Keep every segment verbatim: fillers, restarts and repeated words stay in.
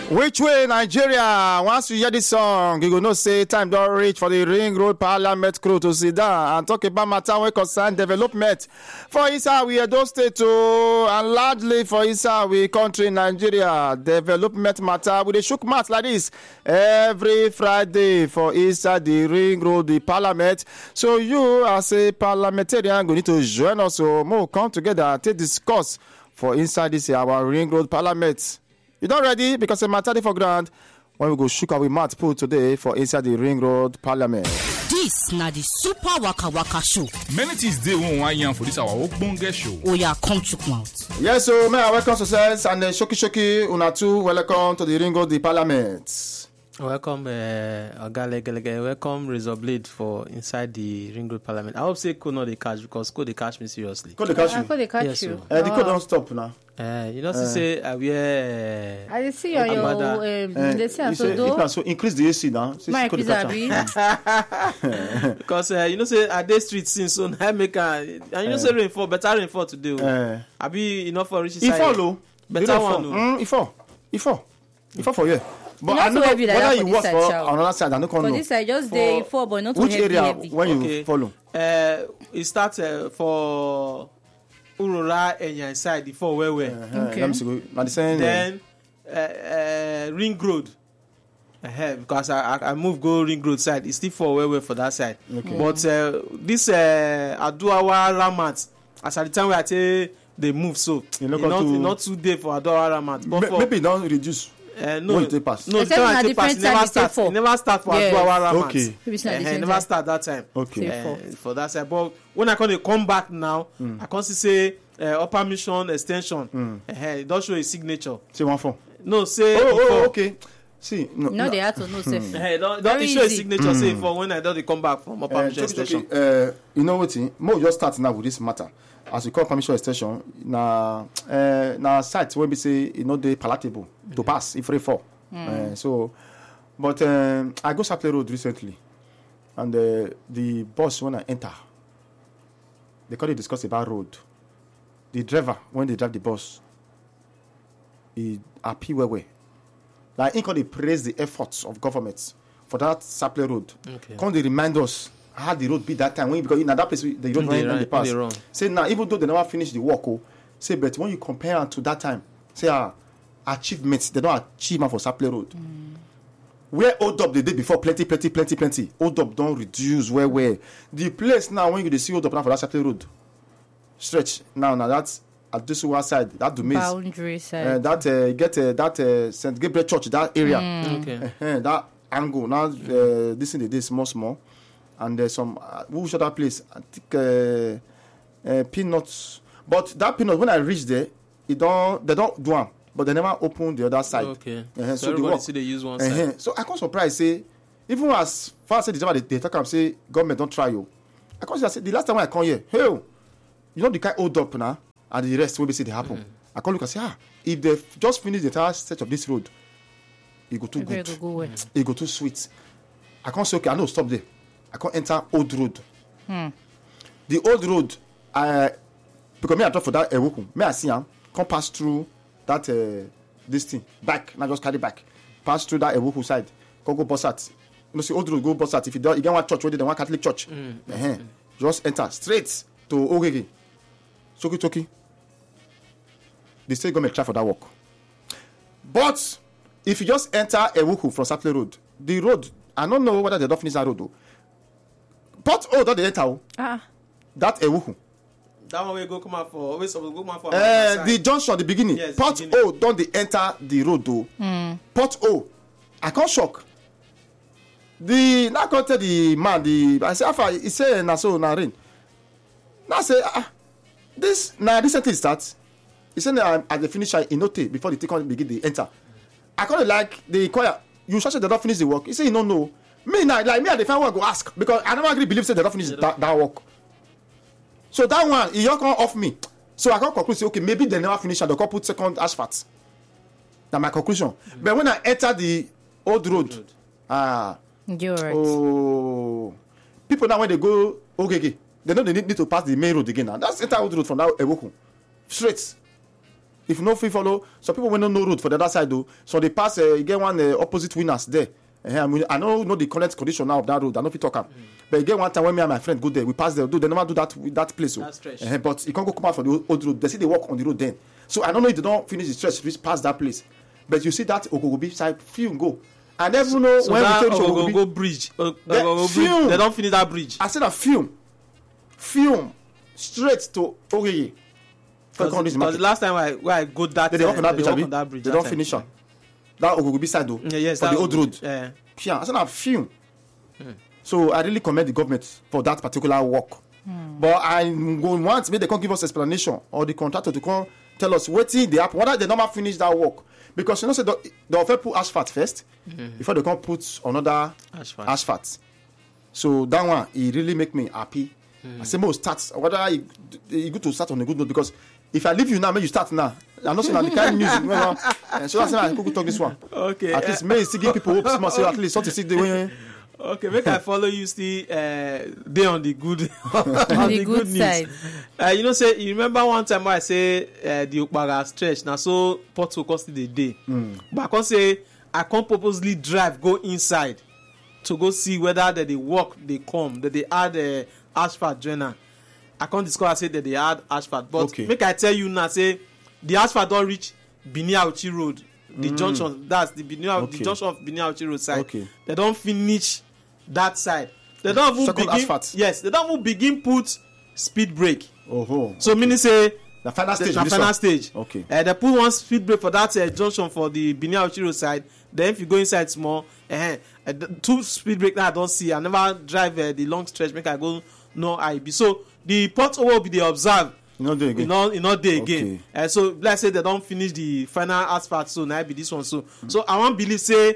Which way, Nigeria? Once you hear this song, you go know say time don't reach for the Ring Road Parliament crew to sit down and talk about matter wey concern development for inside we Edo State too, and largely for inside we country Nigeria. Development matter we dey shook mouth like this every Friday for inside the Ring Road the Parliament. So you as a parliamentarian go need to join us so more come together and take discuss for inside this our Ring Road Parliament. You don't ready? Because the matter for ground when we go shook our mouth put today for inside the Ring Road Parliament. This na the Super Waka Waka Show. Many things dey one one yarn for this our ogbonge show. Oya come chook mouth. Yes, so may I welcome success and uh, shoki shoki una too welcome to the Ring Road the Parliament. Welcome, uh, Oga Legelege. Welcome, Razor Blade for inside the Ring Road Parliament. I hope say code not the catch because code they catch me seriously. Code they catch you. Code they catch Yes, you. Uh, the code don't stop now. Uh, you know, uh, say I wear. Uh, I see your your. Um, uh, they say so do. So increase the A C now. My increase Abi. Because uh, you know, say at day street since so I make a and you know uh, say rainfall better rainfall today. Uh, Abi enough for reach. It follow. Better one. Mm, it fall. It fall. It fall for you. But you I know like whether you work side, for child. another side, I don't know. For this side, just day four, but not which heavy, area heavy. when you okay. follow? Uh, it starts uh, for Urora and your side, the four where where. Uh-huh. Okay. Let me see. The same, then uh, uh, Ring Road. Uh, because I, I I move go Ring Road side, it's still four where where for that side. Okay. But uh, this uh, Aduawa Ramat, as at the time where I say they move, so you know, not to... not two day for Aduawa Ramat. But for, maybe don't reduce. Uh, no, when you take pass. no, the time I take pass, it never start. It never start for yes. Aduawa Ramat. Okay. Uh, it never start that time. Okay. Uh, for that side, but when I come come back now, mm. I can say uh, upper mission extension. Mm. Uh, it does show a signature. Say one four. No, say. Oh, oh, okay. See, no, no, no. they have to know safe. Hey, don't don't show a signature. Mm. Say for when I don't come back from upper uh, mission extension. Uh, you know what? More just start now with this matter. As we call permission extension, na uh, na site where we say you know they palatable mm. to pass if free fall. Mm. Uh, so, but um, I go Saple Road recently, and uh, the bus when I enter, they call it discuss about road. The driver when they drive the bus, he happy way way. Like he can praise the efforts of government for that Saple Road. Okay. Can they remind us how the road be that time when because in that place they don't run in the past. Say now even though they never finish the work, oh, say but when you compare to that time, say ah. achievements they don't achieve for Saple Road. Mm. Where hold up the day before plenty, plenty, plenty, plenty. Hold up don't reduce where where the place now when you see hold up now for that Saple Road stretch now now that's at this one side that Dumaze boundary side uh, that uh, get uh, that uh, Saint Gabriel Church that area mm. okay uh, that angle now uh, this in the day small small and there's some uh, which other place I think uh, uh, Peanuts but that Peanuts when I reach there it don't they don't do one. But they never open the other side. Okay. Uh-huh. So, so everybody they see they use one uh-huh. side. So I can't surprise say, even as far as the they, they talk and say government don't try you. I can't say the last time when I come here, hey, you know the kind hold up now and the rest will be see they happen. Mm-hmm. I can't look and say ah, if they just finish the entire stretch of this road, it go too Maybe good. It go, well. It go too sweet. I can't say okay, I know stop there. I can't enter old road. Hmm. The old road, I because me I talk for that Ewoku. Me I see him come pass through that. Uh, this thing back, not just carry back. Pass through that Ewoku side. Go go Bossat. You know, see old road go Bossat. If you don't, you get one church where they one Catholic church. Mm. Uh-huh. Mm. Just enter straight to Ogege. Soki Toki. They say government try for that work. But if you just enter Ewoku from Saple Road, the road, I don't know whether they don't finish that road though. But oh, that they enter. Ah. That Ewoku. That one will go come out for always go come out for uh, the junction at the beginning. Yes, Port beginning. O don't they enter the road though. Mm. Port O. I can't shock. The now come tell the man the I say after he say na so na rain. Now say ah this now recently start. He say na at the finish in note before the take on begin the enter. I can't like the choir. You sure say they don't finish the work. He say you don't know. Me now like me I the find one go ask because I never agree believe say they don't finish that, that work. So that one, he can't off me. So I can conclude, say, okay, maybe they never finish and they can put second asphalt. That's my conclusion. Mm-hmm. But when I enter the old road, road. ah, you're right. Oh, people now when they go, okay, okay they know they need, need to pass the main road again now. That's enter old road from now Ewoku. Straight. if you no fit follow some people wey no know road for the other side though, so they pass uh, e get one uh, opposite winners there. Uh, I mean, I no know the current condition now of that road. I no fit talk am. Mm. But again, one time when me and my friend go there, we pass there. Do they never do that with that place? That stretch. Uh, but you can't go come out for the old road. They see they walk on the road then. So I don't know if they don't finish the stretch, reach past that place. But you see that Ogogobi side, few go. I never know so when that we take Ogogogo Ogogobi bridge. O- They- Ogogogo bridge. film. They don't finish that bridge. I said a film, film straight to Ogeye. Because the last time I where I go that They, they walk on that bridge, walk abi? on that bridge. They that don't time. finish am. That Ogogobi side though, Yeah, yes, for that the old would- road. Yeah. Yeah, I said a film. So I really commend the government for that particular work. But I go want maybe they can't give us explanation or the contractor to come tell us what they happen, whether they never finish that work. Because you know, say the they often put asphalt first mm-hmm. before they can put another Asphalt. asphalt. So that one, it really make me happy. Mm. I say, more start whether it, it good to start on a good note because if I leave you now, may you start now. I'm not saying that the kind of news. You know, and so that's why I could talk this one. Okay. At least may still give people hope. Small, so at least something still doing. Okay, make I follow you still uh, dey on the good on the good side. Uh, you know, say you remember one time when I say uh, the Okpara stretch na so pothole come still dey dey. Mm. But I come say I come purposely drive go inside to go see whether that they work they come that they add uh, asphalt join am. I come discover say that they add asphalt, but okay. make I tell you now say the asphalt don reach Bini Auchi Road. The mm. junction, that's the Bini, okay. the junction of Bini Auchi Road side. Okay. They don't finish that side. They don't even Second begin. asphalt. Yes, they don't even begin put speed brake. Oh, so meaning say the final stage. The final stage. Okay. Uh, they put one speed brake for that uh, junction for the Bini Auchi Road side. Then if you go inside small, uh, uh, two speed brake that I don't see. I never drive uh, the long stretch. Make I go no I B. So the pothole will be the observe. You know day again. You know, you know day again. Okay. Uh, so let's say they don't finish the final asphalt, so now be this one. So, mm. so I want believe say,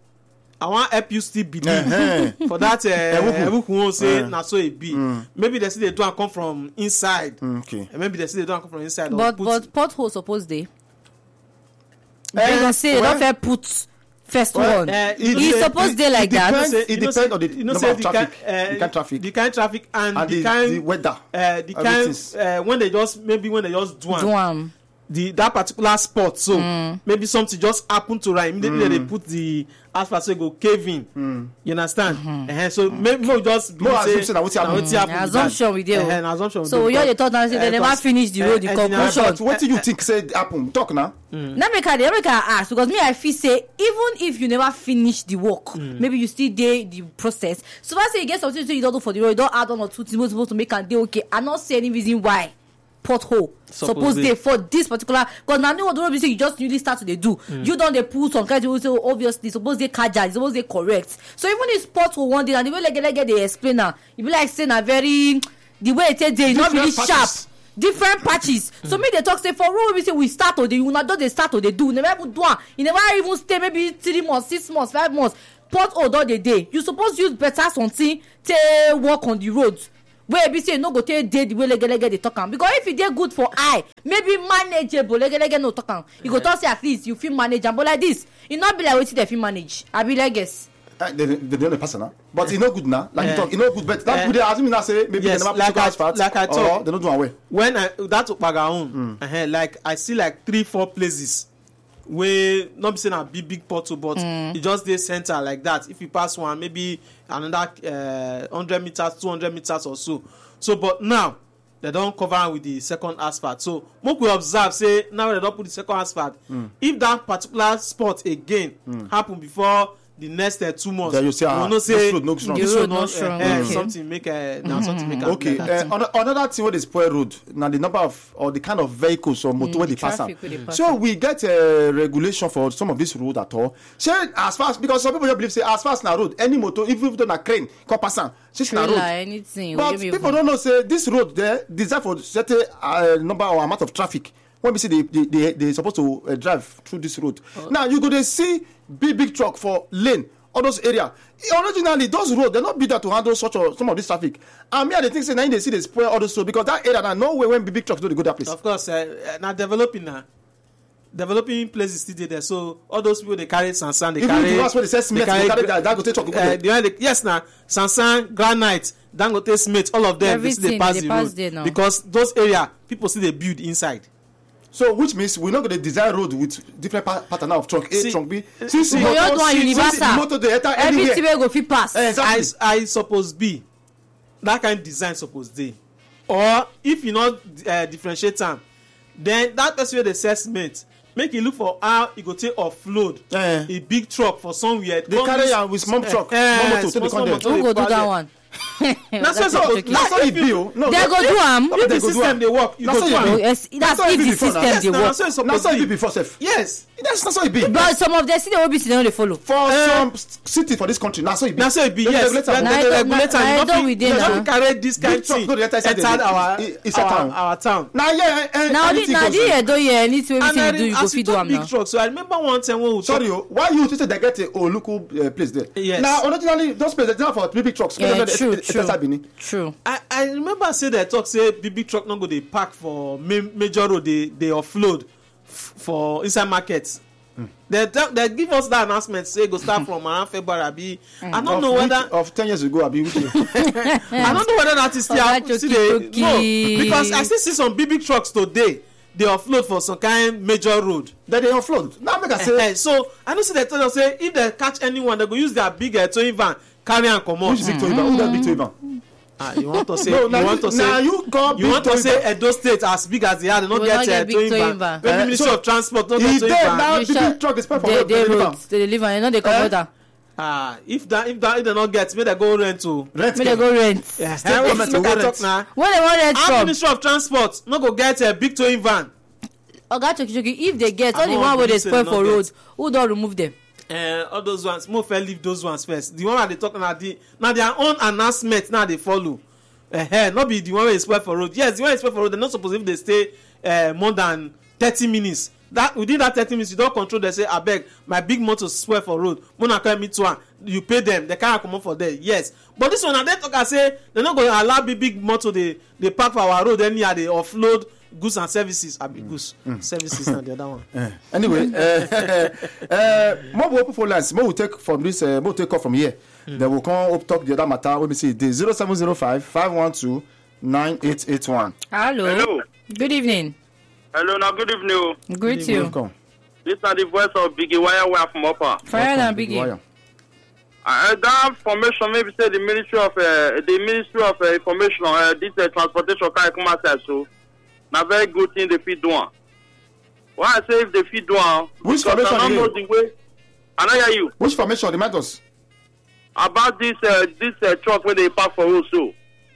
I want help you still believe uh-huh. for that. Uh, who won't say uh-huh. na so it be. Mm. Maybe they say they don't come from inside. Mm, okay. And maybe they say they don't come from inside. But but pothole suppose they. Uh, they don't say they don't fair put. First well, one, uh, he's supposed to like that. Depends, it depends on the you know, number of traffic, kind, uh, the kind of traffic, the kind of traffic, and, and the, the kind, the weather, uh, the kind uh, when they just maybe when they just do one, the that particular spot. So mm. maybe something just happened to right immediately. Mm. They put the asphalt so go cave in. Mm. You understand? Mm-hmm. Uh-huh. So mm. maybe more just more assumption that what happen. Mm. Assumption we do. Uh-huh. Assumption. So we all thought that they never finish the road. The conclusion. What do you think said happen? Talk now. Mm. Now make I make I ask because me I feel say even if you never finish the work, mm. maybe you still dey the process. So I say you get something you don't do for the road, you don't add one or two things supposed to make and dey okay. I not see any reason why pothole suppose dey for this particular because now what the road be say you just newly start to dey do. Mm. You don't dey pull some kind of say obviously suppose dey kaja, suppose dey correct. So even if pothole one day and the way like like they explain now, you be like say na very the way it take dey not really patches. Sharp. Different patches. Mm. So me they talk say for road we say we start to dey una don dey start to dey do. Never even do am. You never even stay maybe three months, six months, five months. Pothole don dey dey. You suppose use better something to work on the road. Where be say no go take dey the way legelege dey talk am. Because if e dey good for eye, maybe manageable legelege no talk am. You go talk say at least you fit manage am. But like this, e no be like wetin dey fit manage. I be like guess. Uh, they they don't pass now, but it's not good now. Like uh, you talk, it's not good. But that uh, good. They assume now say maybe yes, they never like put asphalt, like I talk, they don't do away. When I that Okpara own, mm. uh, like I see like three, four places where not be saying a big big pothole, but mm. it just dey center like that. If you pass one, maybe another uh, hundred meters, two hundred meters or so. So, but now they don't cover with the second asphalt. So, what we observe say now they don't put the second asphalt. Mm. If that particular spot again mm. happen before the next uh, two months, then you say, ah, no say road no strong. The road no strong. Uh, uh, okay. Something make uh, now something make okay. Like uh, another thing with the spoil road now the number of or the kind of vehicles or motor mm, where they pass them. So we get a regulation for some of this road at all. Say as fast because some people just believe say as fast na road any motor even if don't a crane can pass am. Say na road. Anything. But people don't know say this road there designed for certain uh, number or amount of traffic. When we see they they they they supposed to uh, drive through this road. Oh. Now you go to see big big truck for lane. All those areas originally those roads they're not built there to handle such a, some of this traffic and me I think say now they see they spoil all those roads because that area now no way when big big trucks do they go that place. Of course uh, now developing now developing places still there so all those people they carry sansan they even carry even the ones where they say cement they carry, they carry that, that go take truck uh, the, yes now sansan granite dangote cement all of them they still they pass they the pass road there now. Because those area people still they build inside. So which means we're not going to design road with different pa- pattern of trunk A, See, trunk B. Since we motor- don't want since- universal. since motor dey enter anywhere. everything wey go fit pass. Eh, exactly. I I suppose be that kind design suppose dey or if you no uh, differentiate am then that person wey dey sell cement make e look for how e go take offload Eh. a big truck for somewhere. They carry am with small truck, small motor to the content. who go do that one. na so e suppose Na so e be o. No, They go do am. no, if they the go do system am. dey work you Na go so do e am. be. Oh, yes, that's so e if be the before now. system Yes, dey na work. so e Na suppose so e be be. before sef. Yes. That's not so e be. but some of the city wey be still no dey follow. For some city for this country, na so e be. na so e be They yes regulate am. dem Na dey Edo- regulate na- am na you Edo no we fit dey you no now. fit carry this kind Big truck thing no dey enter inside enter the- our i- inside our town. our town. Na yeah, eh, na the anything na goes the on. edo here anything wey and be say I you do you go as you fit do talk am big now. truck so I remember one time when we Sorry talk o, why you think say they get a Oluku uh, place there? Yes. Na originally those places dey for big big trucks. Yeah, Make them true, dey- dey- true. enter Benin. true. I, I remember say they talk say big big truck no go dey park for main major road dey dey offload f- for inside market. Mm. They tell they give us that announcement say e go start from around February abi. I don't Of know which- whether of ten years ago abi which year? I don't know whether that is still Oga happen still dey Choki no Choki. because I still see some big big trucks today dey offload for some kind major road. Then they offload. Now make I Eh, say so I know say they tell us say if they catch anyone they go use their big uh, towing van carry am comot. which big to Ivan? Who get big to Ivan? Ah, you want to say No, you na want you- to na say you call you big want to to say Ivan. Edo State as big as they are they no We get no get uh, big towing towing van. van. Maybe Eh, Ministry so of Transport no e get towing dey van. now You big sure? big truck is spread for They road. dey They leave am. road they dey leave am you no dey comot am. Ah, if that if that if they no get make they go rent o. Rent make they came. go rent. Yeah, State eh, government make go I rent. talk na. where they wan rent How from. Ministry of Transport no go get a big towing van. oga choki choki if they get I all the no one wey dey believe say spoil they for no road get. who don remove them. Uh, all those ones mo fair leave those ones first the one wey I dey talk na the na their own announcement na dey follow uh, no be the one wey dey spoil for road yes the one wey dey spoil for road dem no suppose if dey stay uh, more than thirty minutes that within that thirty minutes you don control dem say abeg my big motor spoil for road mona carry me to am you pay dem dem carry am comot for there yes but this one na dem talk am say dem no go allow big big motor dey dey park for our road anyhow dey offload goods and services abi mm. goods mm. services na the other one. Eh, anyway, uh, uh, more we open phone lines. More we take from this. Uh, more we take off from here. Mm. Then we'll come up talk the other matter. Let me see. The zero seven zero five five one two nine eight eight one. hello. Hello. good evening. Hello, now good evening. o. greet you. Welcome. This is the voice of Biggie Wire Wire from Upper. fire Welcome, and Big biggie. Wire. Uh, that formation, maybe say the Ministry of uh, the Ministry of uh, Information, uh, this uh, transportation can come outside. So, na very good thing they fit do. am. Why I say if they fit do, am, Which because formation I don't know again? the way. I don't hear you Which formation? Remind us. about this uh, this uh, truck when they park for road. So,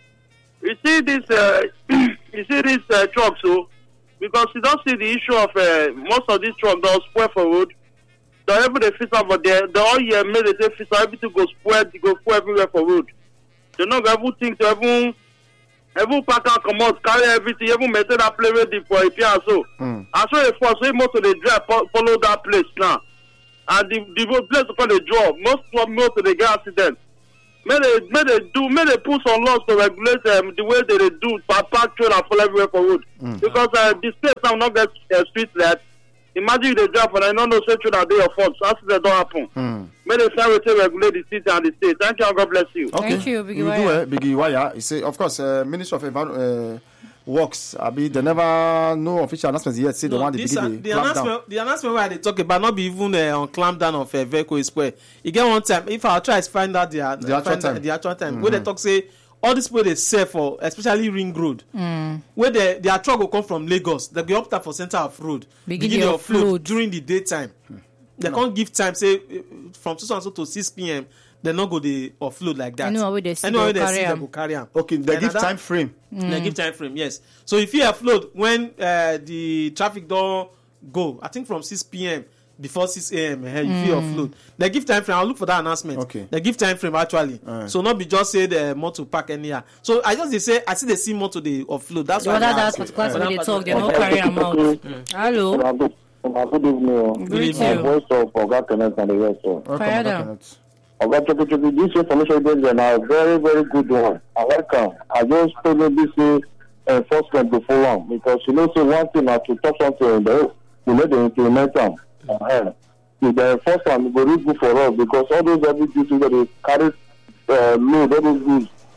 you see this, uh, you see this uh, truck. So, because you don't see the issue of uh, most of these trucks don't spoil for road. They even they fix up, but they they all year made they say fix up everything go spoil, they go spoil everywhere for road. They not go even think to even even pack and come out, carry everything, even maintain that place ready for a and so. Mm. And so if for so most of the drive fo- follow that place now. And the the place for the draw, most of most of the get accident. May they may they do may they put some laws to regulate um, the way they, they do park park trailer fall everywhere for road. Mm. Because uh, this place now not get uh, street light. Imagine they drive and I don't know say that day your fault, so accident don't happen. Mm. May they try to regulate the city and the state. Thank you and God bless you. Okay. Thank you, Biggie You Wire. do uh, Biggie Wire. You say, of course, uh, Ministry of Environment uh, Works. I mean, they never no official announcements yet. Say the No, one they this, begin uh, the the clamp down. announcement the announcement wey I dey talk about no be even uh, on clamp down of uh, vehicle spoil e get one time if I try to find out their The actual find time. out the actual time Mm-hmm. wey dey talk say all this people dey sell for especially ring road mm. wey the their truck go come from Lagos they go up there for center of road Begin begin dey dey offload offload. during the daytime mm. they no. Come give time say uh, from two so and so to six p.m. they no go dey offload like that Anyone wey dey see, anyone they wey go dey see carry they am. go carry am. Okay, they And give that- time frame. Mm. They give time frame, yes. So if you offload when uh, the traffic don't go, I think from six p.m. before six a.m. Uh, you mm. feel offload. They give time frame. I'll look for that announcement. Okay. They give time frame actually. Uh. So not be just say the motor park anyhow. So I just they say I see they see motor they offload. That's the why other they that ask. particular Uh, time they that talk they particular- no carry am out. Mm. hello. Una good, una good evening. Greet My you. voice of Oga Kenneth and the rest of. Welcome, Fire Oga down. Kenneth. Oga Choki Choki, this information is a very, very good one. I welcome. I just probably say enforcement to follow on because you know, say one thing now to talk something, they we let them implement them. Uh-huh. If they enforce them, it will really good for us because all those every duty that they carry uh, load, all those goods,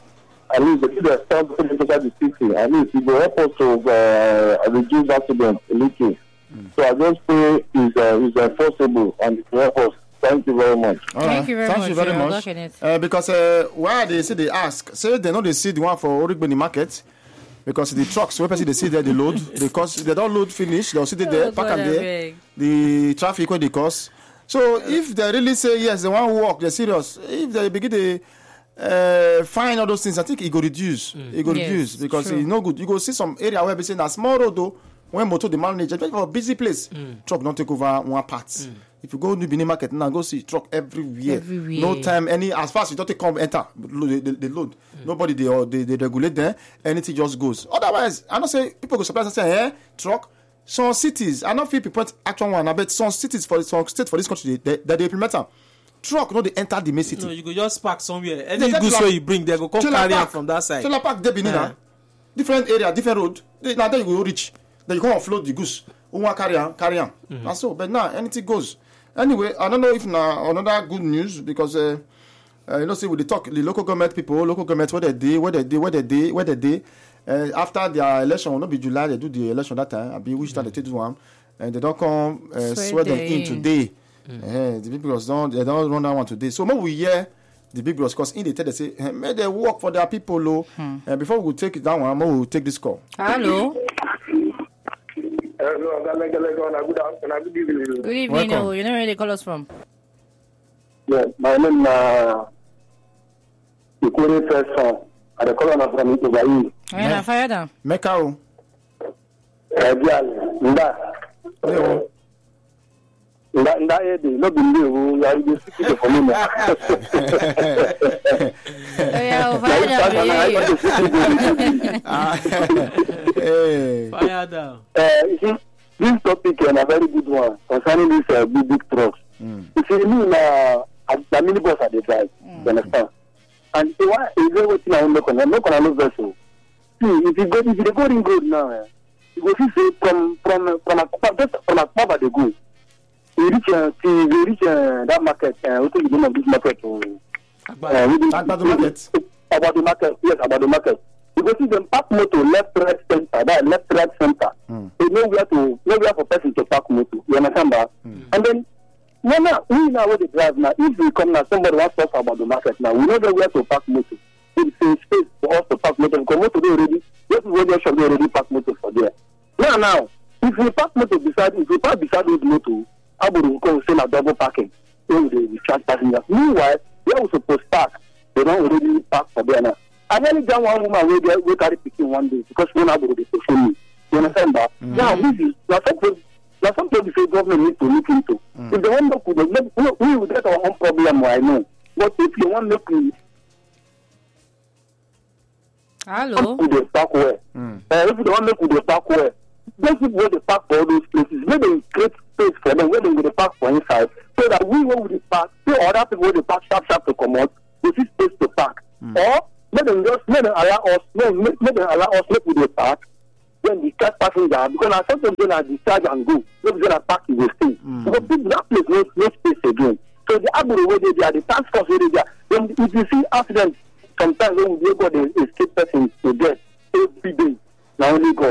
at least if they stop inside the city, at least it will help us to uh, reduce accidents a little. Mm. So I just pray is uh, is enforceable and it will help us. Thank you very much. All Thank right. you very Thank much. you very much. Uh, because uh, why they say they ask, say they know they see the one for Origbeni market. Because the trucks, where person they see there, they load. Because they don't load finish, they'll sit there, oh, park and there. The traffic where they cause. So yeah. if they really say yes, they want to walk, they're serious. If they begin to uh, find all those things, I think it go reduce. Mm. It go yes, reduce because true. It's no good. You go see some area where they say a small road though, when motor the manage, especially for a busy place, mm. truck don't take over one part. Mm. If you go to Benin market now, go see truck everywhere. everywhere. No time, any as fast as you don't take come enter, they, they, they load. Mm. Nobody they, or they they regulate there. Anything just goes. Otherwise, I don't say people go surprise and say, "Eh, truck." Some cities, I don't feel people point actual one. I bet some cities for some states for this country that they, they, they implement them. Truck, no, they enter the main city. No, you go just park somewhere. Any goods where you bring, they go come carry am from that side. Trailer park, they Benin, uh. different area, different road. They, now then you go reach. Then you come offload the goods. Who want carry on, carry on. Mm-hmm. And so, but now anything goes. Anyway, I don't know if now another good news because uh, uh, you know, see with the talk, the local government people, local government where they did, where they did, where they did, where they did. Uh, after their election, will not be July, they do the election that time. I be which time mm. they take one, and they don't come uh, swear them in today. Mm. Uh, the big girls don't, they don't run that one today. So maybe we hear the big girls because in the tell they say, hey, may they work for their people, low. Mm. Uh, before we take it down one, we will take this call. Hello. Hello, good evening. Good evening. No, you know where they call us from? Yeah, my name is uh, Ikuri First. I the call on from Itobai. I na fire down. Mekao. Eh, dia, nda. Leo. Nda nda e de no bi leo, ya dey speak for me. Yeah, fire down. Hey. Fire down. Eh, you see, this topic is a very good one concerning this uh, big big trucks. Mm. You see, me na a mini bus at the drive. Mm. You understand? And so why is there waiting on local? I'm not gonna lose vessel. See, if you go, if you go in good now, eh, you go see from from from a just from a cover they go. You reach uh, see, you reach uh, that market. Uh, what do you know of this market? Uh, about the market. About the market, yes, about the market. You go see them park motor left right center, that left right center. Mm. They know where to, nowhere for person to park motor. You understand that? Mm. And then. No, no, we know where they drive now. If we come now, somebody wants to talk about the market now. We know where to park motor. It's a space for us to park motor. Because motor they already, this is where they should already park motor for there. Now, now, if we park motor beside, if we park beside those motor, I would go say a double parking. So they discharge passengers. Meanwhile, they are supposed to park. They don't already park for there now. I nearly got one woman where they will carry picking one day because one hour they push me. You understand that? Mm-hmm. Now, this is, that's something. Now, something the government needs to look into. Mm. If they want to look, we, we will get our own problem, I know. But if you want to look, hello, with the park where, mm. uh, if you want to look with the park where, those people where they park for all those places, maybe they create space for them where they will park for inside, so that we will the park, so other people where they park sharp sharp to come out, they see space to park. Mm. Or let them just let them allow us, let, let them allow us look with the park. When the car passenger, because now sometimes when I discharge and go, maybe when I park, it will stay. Mm. Because people, that place no, no space again. So the Abu where they are, the task force where they are. Then if you see accidents, sometimes when we go, they escape persons to death every day. Now only God.